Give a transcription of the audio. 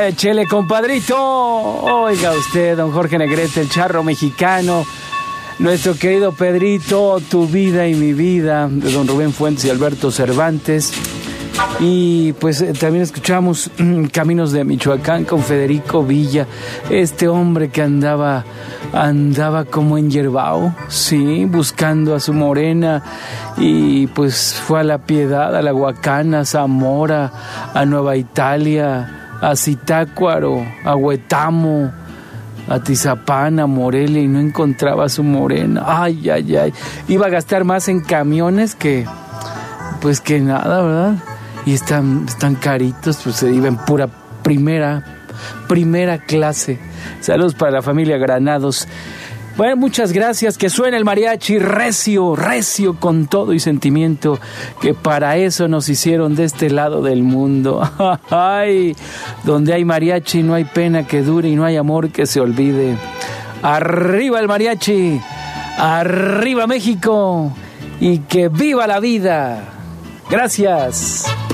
Échele, compadrito. Oiga usted, don Jorge Negrete, el charro mexicano. Nuestro querido Pedrito, Tu vida y mi vida, de don Rubén Fuentes y Alberto Cervantes. Y pues también escuchamos Caminos de Michoacán con Federico Villa, este hombre que andaba como enyerbao, sí, buscando a su morena, y pues fue a La Piedad, a La Huacana, a Zamora, a Nueva Italia, a Zitácuaro, a Huetamo, a Tizapán, a Morelia, y no encontraba a su morena. Ay, iba a gastar más en camiones que nada, ¿verdad? Y están caritos, pues se iba en pura primera clase. Saludos para la familia Granados. Bueno, muchas gracias. Que suene el mariachi recio con todo y sentimiento, que para eso nos hicieron de este lado del mundo. Ay, donde hay mariachi no hay pena que dure y no hay amor que se olvide. Arriba el mariachi, arriba México, y que viva la vida. Gracias.